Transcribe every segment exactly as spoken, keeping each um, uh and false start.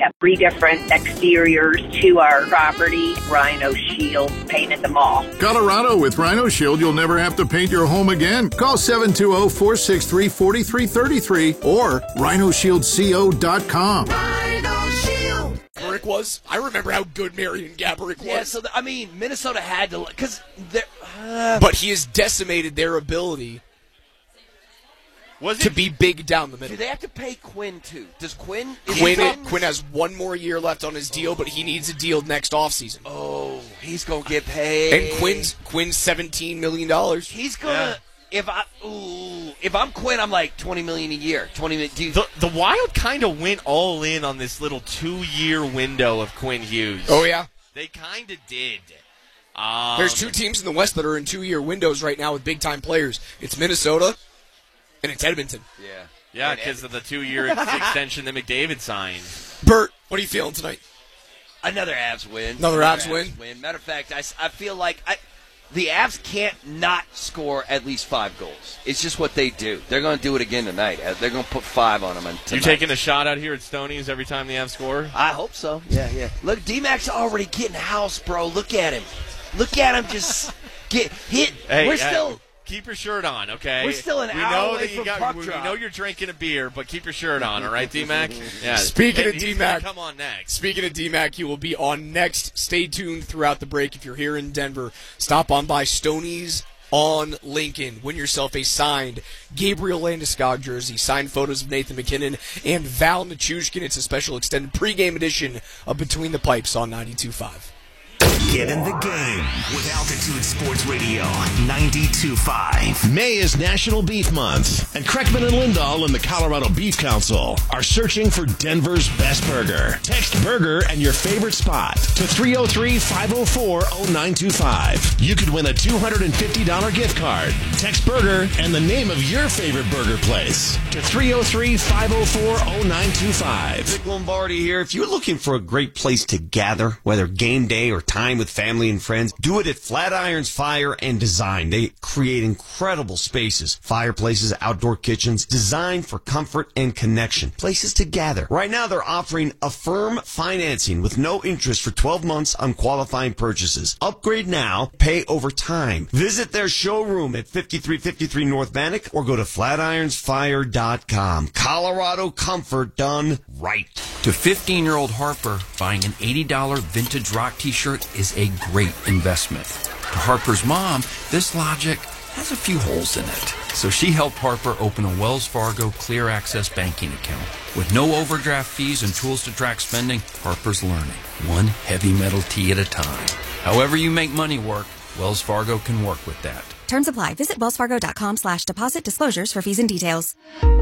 have three different exteriors to our property. Rhino Shield painted them all. Colorado, with Rhino Shield, you'll never have to paint your home again. Call seven two zero, four six three, four three three three or rhino shield co dot com. Rhino Shield. Gaborik was. I remember how good Marion Gaborik was. Yeah, so the, I mean, Minnesota had to, because uh, but he has decimated their ability was to it? be big down the middle. Do they have to pay Quinn too? Does Quinn? Is Quinn, he Quinn has one more year left on his deal, but he needs a deal next offseason. Oh, he's gonna get paid. And Quinn's Quinn's seventeen million dollars. He's gonna. Yeah. If I ooh, if I'm Quinn, I'm like twenty million a year. Twenty million. Do you, the the Wild kind of went all in on this little two year window of Quinn Hughes. Oh yeah, they kind of did. Um, There's two teams in the West that are in two year windows right now with big time players. It's Minnesota, and it's Edmonton. Yeah. Yeah, because of the two-year extension that McDavid signed. Bert, what are you feeling tonight? Another Avs win. Another, Another Avs, Avs win. win. Matter of fact, I, I feel like I, the Avs can't not score at least five goals. It's just what they do. They're going to do it again tonight. They're going to put five on them tonight. You taking a shot out here at Stoney's every time the Avs score? I hope so. Yeah, yeah. Look, D-Mac's already getting house, bro. Look at him. Look at him just get hit. Hey, We're uh, still... Keep your shirt on, okay? We're still an we hour know away that you from got, puck we drop. know you're drinking a beer, but keep your shirt on, all right, D-Mac? Yeah. Speaking and of D-Mac, come on next. Speaking of D-Mac, he will be on next. Stay tuned throughout the break. If you're here in Denver, stop on by Stoney's on Lincoln. Win yourself a signed Gabriel Landeskog jersey, signed photos of Nathan McKinnon and Val Nichushkin. It's a special extended pregame edition of Between the Pipes on ninety-two point five. Get in the game with Altitude Sports Radio ninety-two point five. May is National Beef Month, and Kreckman and Lindahl and the Colorado Beef Council are searching for Denver's best burger. Text burger and your favorite spot to three oh three, five oh four, oh nine two five. You could win a two hundred fifty dollars gift card. Text burger and the name of your favorite burger place to three oh three, five oh four, oh nine two five. Vic Lombardi here. If you're looking for a great place to gather, whether game day or time with family and friends, do it at Flatirons Fire and Design. They create incredible spaces, fireplaces, outdoor kitchens, designed for comfort and connection. Places to gather. Right now, they're offering Affirm financing with no interest for twelve months on qualifying purchases. Upgrade now, pay over time. Visit their showroom at fifty-three fifty-three North Bannock or go to flatirons fire dot com. Colorado comfort done right. To fifteen-year-old Harper, buying an eighty dollars vintage rock t-shirt is a great investment. To Harper's mom, this logic has a few holes in it. So she helped Harper open a Wells Fargo Clear Access banking account. With no overdraft fees and tools to track spending, Harper's learning, one heavy metal tee at a time. However you make money work, Wells Fargo can work with that. Terms apply. Visit wellsfargo.com slash deposit disclosures for fees and details.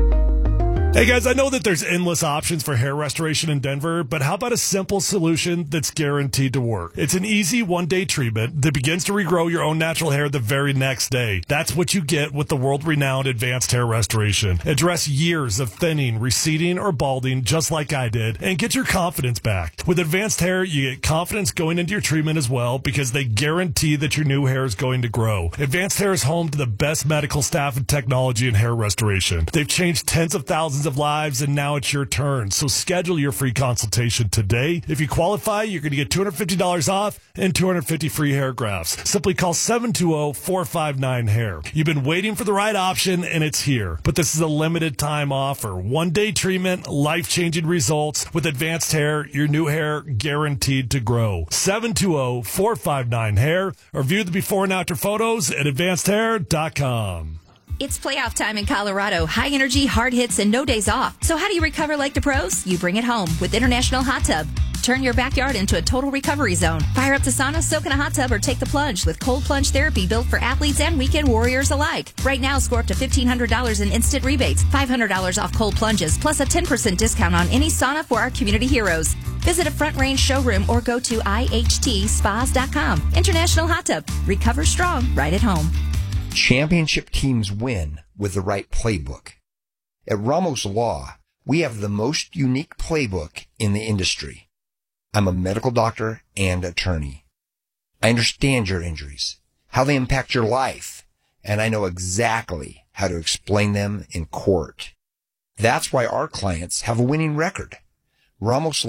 Hey guys, I know that there's endless options for hair restoration in Denver, but how about a simple solution that's guaranteed to work? It's an easy one-day treatment that begins to regrow your own natural hair the very next day. That's what you get with the world-renowned Advanced Hair Restoration. Address years of thinning, receding, or balding just like I did, and get your confidence back. With Advanced Hair, you get confidence going into your treatment as well because they guarantee that your new hair is going to grow. Advanced Hair is home to the best medical staff and technology in hair restoration. They've changed tens of thousands of lives, and now it's your turn. So schedule your free consultation today. If you qualify, you're going to get two hundred fifty dollars off and two hundred fifty free hair grafts. Simply call seven two zero, four five nine, hair. You've been waiting for the right option, and it's here. But this is a limited time offer. One-day treatment, life-changing results. With Advanced Hair, your new hair guaranteed to grow. seven two zero, four five nine, hair, or view the before and after photos at advanced hair dot com. It's playoff time in Colorado. High energy, hard hits, and no days off. So how do you recover like the pros? You bring it home with International Hot Tub. Turn your backyard into a total recovery zone. Fire up the sauna, soak in a hot tub, or take the plunge with cold plunge therapy built for athletes and weekend warriors alike. Right now, score up to fifteen hundred dollars in instant rebates, five hundred dollars off cold plunges, plus a ten percent discount on any sauna for our community heroes. Visit a Front Range showroom or go to I H T spas dot com. International Hot Tub. Recover strong right at home. Championship teams win with the right playbook. At Ramos Law, we have the most unique playbook in the industry. I'm a medical doctor and attorney. I understand your injuries, how they impact your life, and I know exactly how to explain them in court. That's why our clients have a winning record. Ramos